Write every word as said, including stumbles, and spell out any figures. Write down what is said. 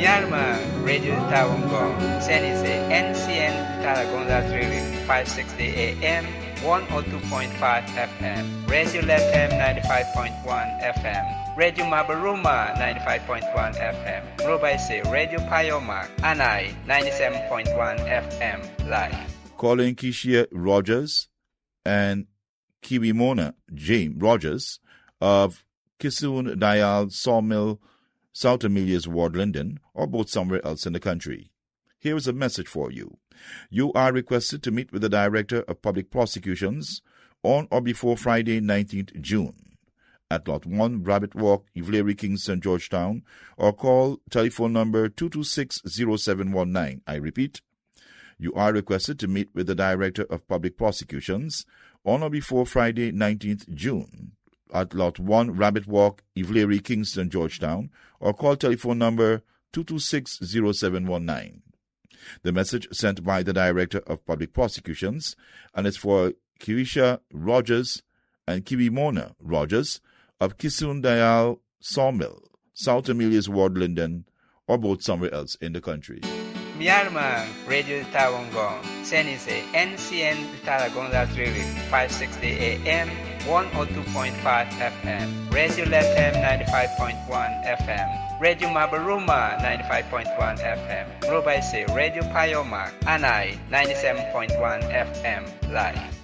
Myanmar Radio Tawangong, Senise N C N Talagonda Drilling five sixty A M, one oh two point five F M, Radio L F M ninety-five point one F M, Radio Mabaruma ninety-five point one F M, Robaise Radio Payoma, Anai ninety-seven point one F M live. Calling Kishia Rogers and Kiwimona James Rogers of Kisun Dayal Sawmill, South Amelia's Ward, Linden, or both somewhere else in the country. Here is a message for you. You are requested to meet with the Director of Public Prosecutions on or before Friday, nineteenth June, at Lot one, Rabbit Walk, Ivleary, Kingston, Georgetown, or call telephone number two two six zero seven one nine. I repeat, you are requested to meet with the Director of Public Prosecutions on or before Friday, nineteenth June, at Lot one, Rabbit Walk, Ivleary, Kingston, Georgetown, or call telephone number two two six zero seven one nine. The message sent by the Director of Public Prosecutions, and it's for Kiwisha Rogers and Kiwimona Rogers of Kisun Dayal Sawmill, South Amelia's Ward, Linden, or both somewhere else in the country. Myanmar Radio Tawangong, Senise N C N Talagonda Drilling five sixty A M, one oh two point five F M, Radio L F M ninety-five point one F M, Radio Mabaruma ninety-five point one F M, Robaise Radio Payoma, Anai ninety-seven point one F M live.